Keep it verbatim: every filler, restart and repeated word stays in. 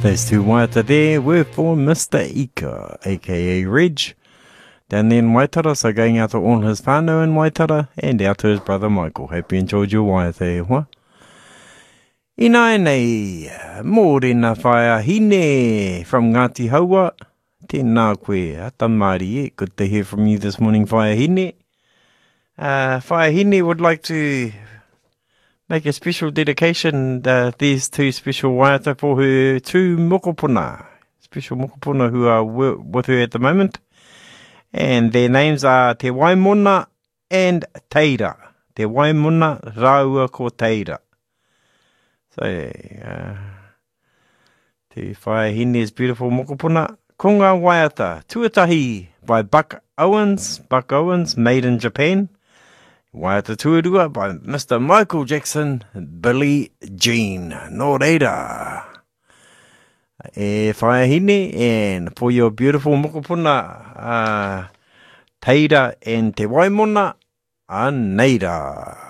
Those two waiata there were for Mister Ika, aka Reg, down there in Waitara, so going out to all his whānau in Waitara, and out to his brother Michael. Hope you enjoyed your waiata e hoa. Ina nei, mōrena whaia hine from Ngāti Haua. Tēnā koe, atamari e. Good to hear from you this morning, whaia hine. Uh, whaia hine would like to make a special dedication. Uh, these two special waiata for her two mokopuna. Special mokopuna who are with her at the moment. And their names are Te Waimona and Teira. Te Waimona Raua ko Teira. So, uh, te whaia hine's beautiful mokopuna. Konga Waiata, Tuatahi by Buck Owens. Buck Owens, made in Japan. Waiata Tuarua by Mister Michael Jackson, Billie Jean. Nō reira. E whaia hine, and for your beautiful mokopuna, uh, Teira and Te Waimona, a neira.